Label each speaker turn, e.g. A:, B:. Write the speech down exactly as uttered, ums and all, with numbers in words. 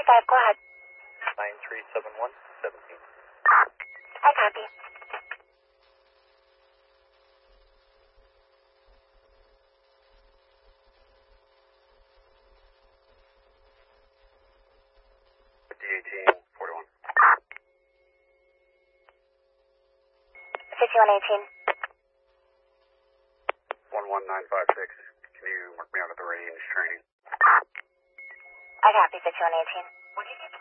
A: five, go ahead.
B: nine three seven one, seventeen.
A: I copy.
B: fifty eighteen, forty-one.
A: fifty-one eighteen.
B: one one nine five six. Can you mark me out at the range training?
A: I copy, fifty-one eighteen.